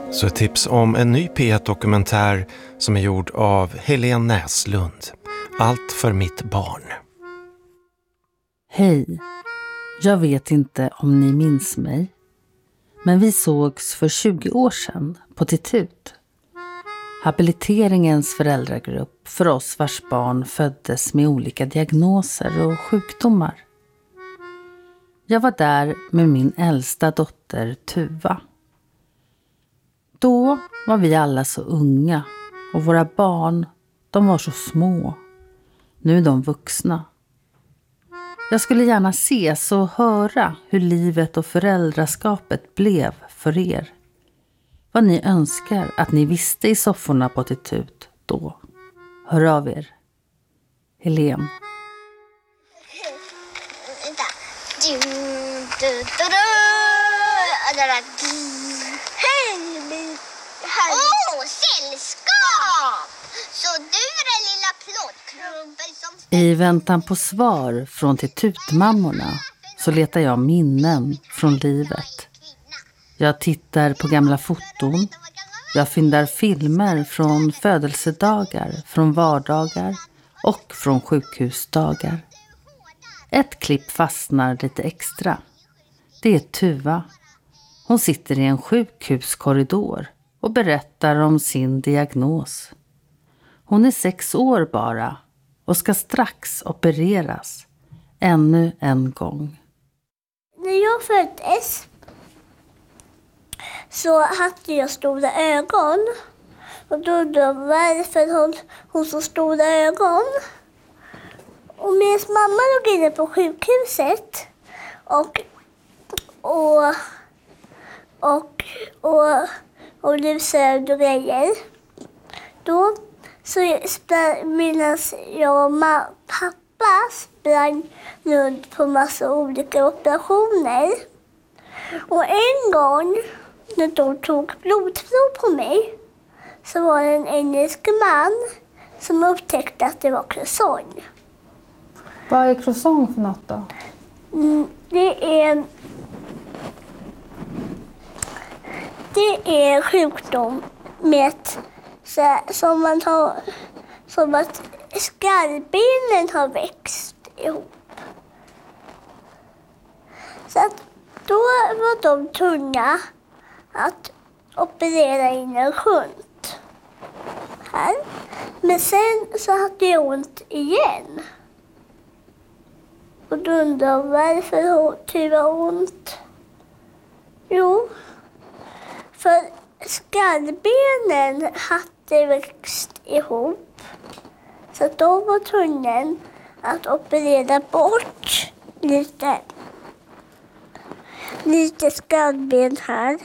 Så ett tips om en ny P1-dokumentär som är gjord av Helene Näslund. Allt för mitt barn. Hej, jag vet inte om ni minns mig, men vi sågs för 20 år sedan på Titut. Habiliteringens föräldragrupp för oss vars barn föddes med olika diagnoser och sjukdomar. Jag var där med min äldsta dotter Tuva. Då var vi alla så unga och våra barn, de var så små. Nu är de vuxna. Jag skulle gärna ses och höra hur livet och föräldraskapet blev för er. Vad ni önskar att ni visste i sofforna på Titut då. Hör av er. Helene. Sällskap! Så du är den lilla plåtklumpen som... I väntan på svar från Titutmammorna så letar jag minnen från livet. Jag tittar på gamla foton. Jag fyndar filmer från födelsedagar, från vardagar och från sjukhusdagar. Ett klipp fastnar lite extra. Det är Tuva. Hon sitter i en sjukhuskorridor och berättar om sin diagnos. Hon är 6 år bara och ska strax opereras. Ännu en gång. När jag föddes så hade jag stora ögon. Och då undrade varför hon så stora ögon. Och min mamma låg inne på sjukhuset och lusade och grejer. Då så medan jag och pappa sprang runt på massa olika operationer. Och en gång när de tog blodprov på mig så var det en engelsk man som upptäckte att det var croissant. Vad är croissant för något då? Det är sjukdom med som man har, som att skallbenen har växt ihop. Så att då var de tvungna att operera in en shunt här. Men sen så hade jag ont igen. Och då undrar jag varför Tuva har ont. Jo, för skallbenen hade växt ihop. Så att de var tvungna att operera bort lite skallben här.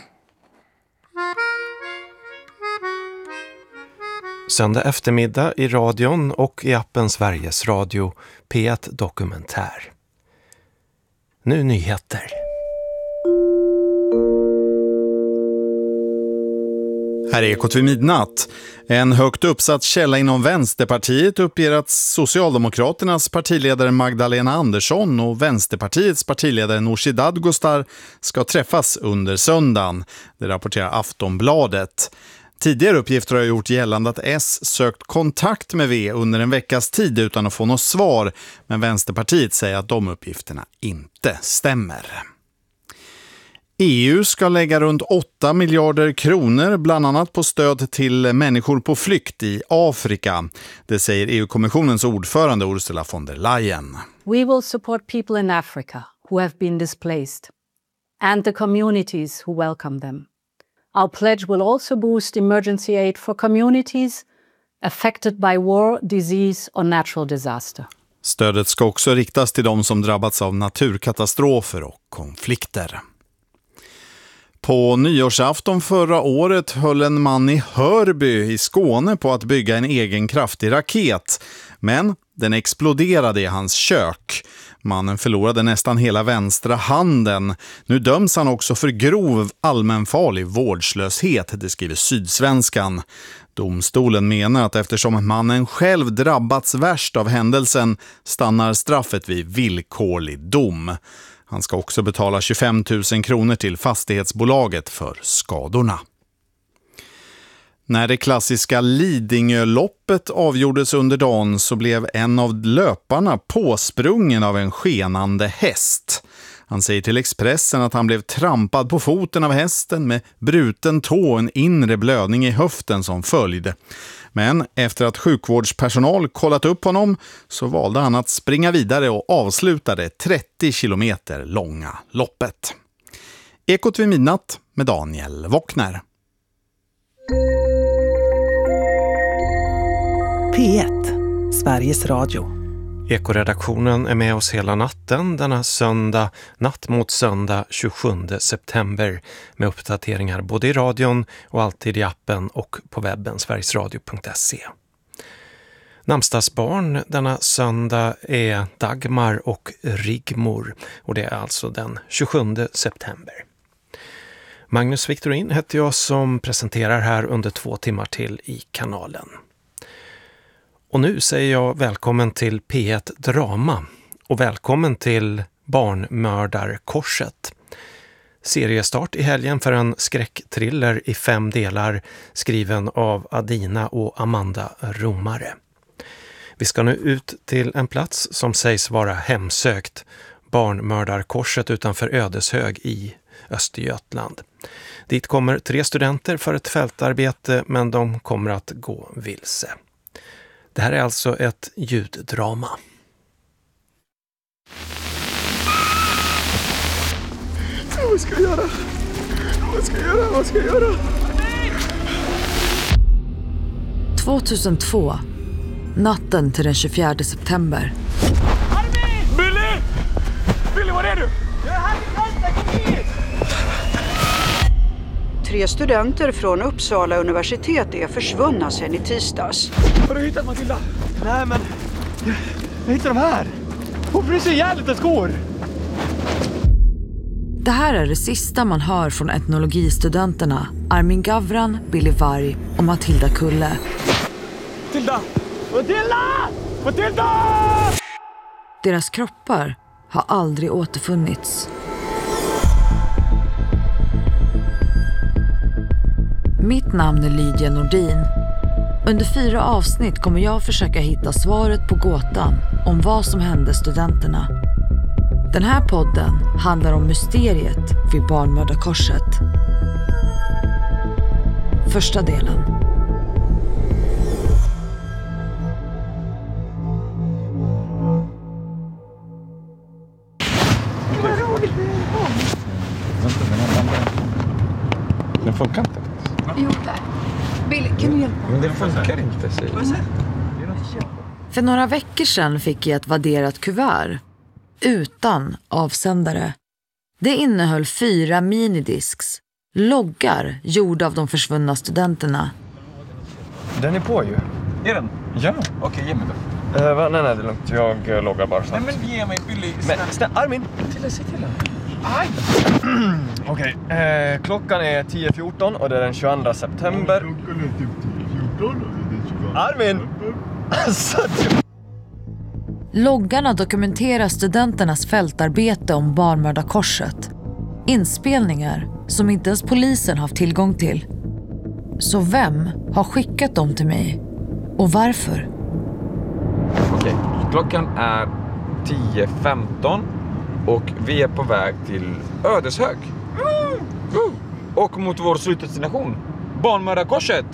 Söndag eftermiddag i radion och i appen Sveriges Radio P1 Dokumentär. Nu nyheter. Här är Ekot vid midnatt. En högt uppsatt källa inom Vänsterpartiet uppger att Socialdemokraternas partiledare Magdalena Andersson och Vänsterpartiets partiledare Nooshi Dadgostar ska träffas under söndagen. Det rapporterar Aftonbladet. Tidigare uppgifter har gjort gällande att S sökt kontakt med V under en veckas tid utan att få något svar. Men Vänsterpartiet säger att de uppgifterna inte stämmer. EU ska lägga runt 8 miljarder kronor bland annat på stöd till människor på flykt i Afrika. Det säger EU-kommissionens ordförande Ursula von der Leyen. We will support people in Africa who have been displaced and the communities who welcome them. Our pledge will also boost emergency aid for communities affected by war, disease or natural disaster. Stödet ska också riktas till de som drabbats av naturkatastrofer och konflikter. På nyårsafton förra året höll en man i Hörby i Skåne på att bygga en egen kraftig raket. Men den exploderade i hans kök. Mannen förlorade nästan hela vänstra handen. Nu döms han också för grov allmänfarlig vårdslöshet, det skriver Sydsvenskan. Domstolen menar att eftersom mannen själv drabbats värst av händelsen stannar straffet vid villkorlig dom. Han ska också betala 25 000 kronor till fastighetsbolaget för skadorna. När det klassiska Lidingöloppet avgjordes under dagen så blev en av löparna påsprungen av en skenande häst. Han säger till Expressen att han blev trampad på foten av hästen med bruten tå och en inre blödning i höften som följd. Men efter att sjukvårdspersonal kollat upp honom så valde han att springa vidare och avslutade 30 kilometer långa loppet. Ekot vid midnatt med Daniel Wockner. P1, Sveriges Radio. Ekoredaktionen är med oss hela natten denna söndag, natt mot söndag 27 september med uppdateringar både i radion och alltid i appen och på webben sverigesradio.se. Namnsdagsbarn denna söndag är Dagmar och Rigmor och det är alltså den 27 september. Magnus Victorin heter jag som presenterar här under 2 timmar till i kanalen. Och nu säger jag välkommen till P1 Drama och välkommen till Barnmördarkorset. Seriestart i helgen för en skräckthriller i 5 delar skriven av Adina och Amanda Romare. Vi ska nu ut till en plats som sägs vara hemsökt, Barnmördarkorset utanför Ödeshög i Östergötland. Dit kommer 3 studenter för ett fältarbete men de kommer att gå vilse. Det här är alltså ett ljuddrama. Vad ska jag göra? Vad ska jag göra? 2002. Natten till den 24 september. Armin! Billy, var är du? Jag är här i Karlstad, 3 studenter från Uppsala universitet är försvunna sedan i tisdags. Har du hittat Matilda? Nej, men jag hittade dem här. Hon fryser ihjäl lite skor. Det här är det sista man hör från etnologistudenterna Armin Gavran, Billy Varg och Matilda Kulle. Matilda! Deras kroppar har aldrig återfunnits. Mitt namn är Lydia Nordin. Under 4 avsnitt kommer jag försöka hitta svaret på gåtan om vad som hände studenterna. Den här podden handlar om mysteriet vid Barnmördarkorset. Första delen. Den funkar inte. Jo, där. Bill, kan du hjälpa? Men den funkar inte, säger jag. För några veckor sedan fick jag ett vadderat kuvert utan avsändare. Det innehöll 4 minidisks, loggar gjorda av de försvunna studenterna. Den är på ju. Är den? Ja. Okej, ge mig då. Nej, det är lugnt. Jag loggar bara snabbt. Nej, men ge mig Billy. Men Armin! Säg till den. Aj! Okej, klockan är 10:14 och det är den 22 september. Klockan är typ 10:14 och det är den 22 Armin! Alltså, Loggarna dokumenterar studenternas fältarbete om Barnmördarkorset. Inspelningar som inte ens polisen haft tillgång till. Så vem har skickat dem till mig? Och varför? Okej, klockan är 10:15 och vi är på väg till Ödeshög. Och mot vår slutdestination, Barnmördarkorset.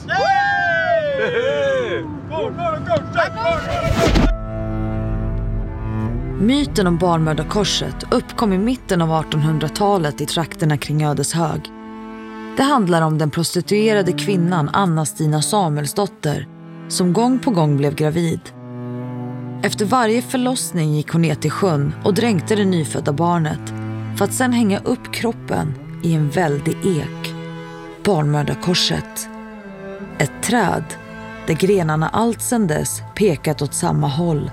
Myten om Barnmördarkorset uppkom i mitten av 1800-talet i trakterna kring Ödeshög. Det handlar om den prostituerade kvinnan Anna-Stina Samuelsdotter som gång på gång blev gravid. Efter varje förlossning gick hon ner till sjön och dränkte det nyfödda barnet för att sedan hänga upp kroppen i en väldig ek. Barnmördarkorset. Ett träd där grenarna allt sedan dess pekat åt samma håll.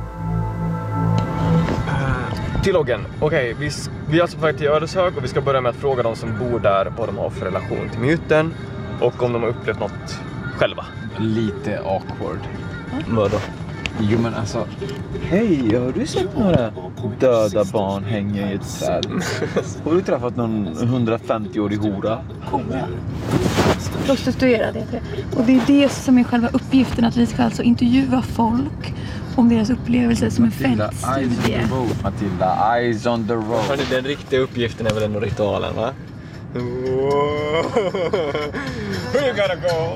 till loggen. Okej, vi är alltså på väg till Ödeshög och vi ska börja med att fråga de som bor där vad de har för relation till myten och om de har upplevt något själva. Lite awkward. Vad då? Jo men alltså, hej, har du sett några döda barn hänga i ett träd? Har du träffat någon 150-årig hora? Kom igen. Prostituerad heter det. Och det är det som är själva uppgiften, att vi ska alltså intervjua folk om deras upplevelser som en fältstudie. Matilda, eyes on the road. Hörrni, den riktiga uppgiften är väl ändå ritualen, va? We gotta go!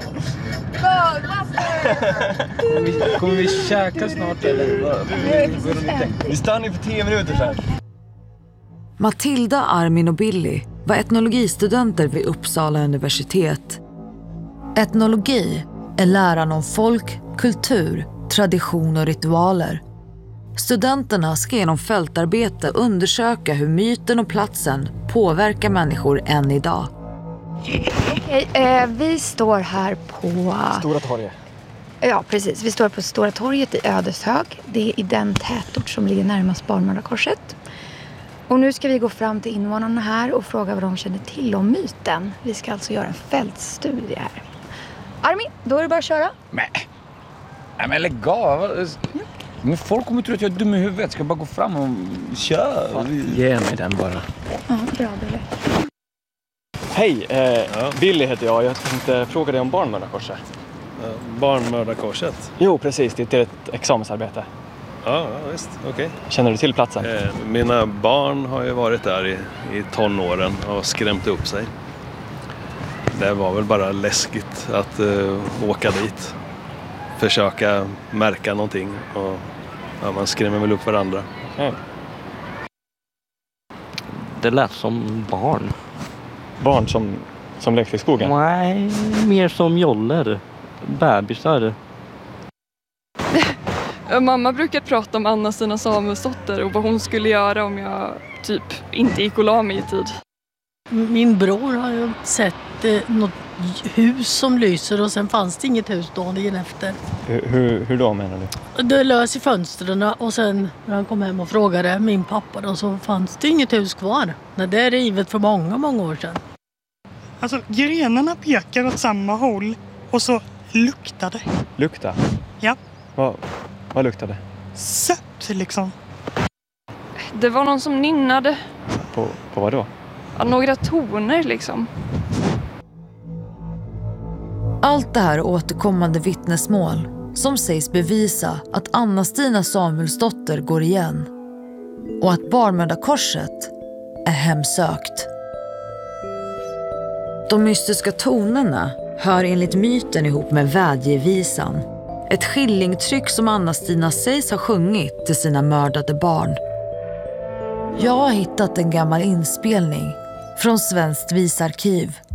Kommer vi käka snart eller? Vi stannar för 10 minuter sedan. Matilda, Armin och Billy var etnologistudenter vid Uppsala universitet. Etnologi är läran om folk, kultur, tradition och ritualer. Studenterna ska genom fältarbete undersöka hur myten och platsen påverkar människor än idag. Okej, vi står här på... Stora torget. Ja, precis. Vi står på Stora torget i Ödeshög. Det är i den tätort som ligger närmast Barnmördarkorset. Och nu ska vi gå fram till invånarna här och fråga vad de känner till om myten. Vi ska alltså göra en fältstudie här. Armin, då är det bara att köra. Nej men lägg av. Men folk kommer tro att jag är dum i huvudet. Ska jag bara gå fram och köra? Ge mig den bara. Ja, bra Billy. Hej, Billy heter jag. Jag tänkte fråga dig om Barnmördarkorset. Barnmördarkorset? Jo, precis. Det är till ett examensarbete. Ja, visst. Okej. Känner du till platsen? Mina barn har ju varit där i tonåren och skrämt upp sig. Det var väl bara läskigt att åka dit. Försöka märka någonting. Och, ja, man skrämmer väl upp varandra. Okay. Det lät som barn. Barn som lekte i skogen? Nej, mer som joller. Bebisar. Mamma brukar prata om Anna-Stina Samuelsdotter och vad hon skulle göra om jag typ inte gick och la mig i tid. Min bror har ju sett något hus som lyser och sen fanns det inget hus dagen efter. Hur då menar du? Det lös i fönstren och sen när han kom hem och frågade min pappa då, så fanns det inget hus kvar. Det är rivet för många år sedan. Alltså grenarna pekar åt samma håll och så luktar det. Lukta? Ja. Vad luktade? Sött liksom. Det var någon som ninnade. På vad då? Ja, några toner liksom. Allt det här återkommande vittnesmål som sägs bevisa att Anna-Stina Samuelsdotter går igen och att Barnmördarkorset är hemsökt. De mystiska tonerna hör enligt myten ihop med vädjevisan, ett skillingtryck som Anna-Stina sägs ha sjungit till sina mördade barn. Jag har hittat en gammal inspelning från Svenskt visarkiv